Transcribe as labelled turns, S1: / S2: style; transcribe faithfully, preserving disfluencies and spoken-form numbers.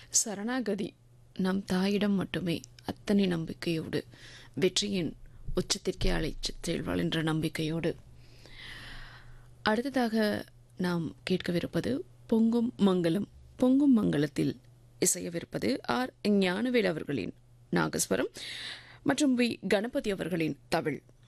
S1: சரணாகதி நம் தாயிடம் மட்டுமே, அத்தனை நம்பிக்கையோடு, வெற்றியின் உச்சத்திற்கே அழைத்து செல்வாள் என்ற நம்பிக்கையோடு. அடுத்ததாக நாம் கேட்கவிருப்பது பொங்கும் மங்களம். பொங்கும் மங்களத்தில் இசையவிருப்பது ஆர் ஞானவேல் அவர்களின் நாகஸ்வரம் மற்றும் வி கணபதி அவர்களின் தவில்.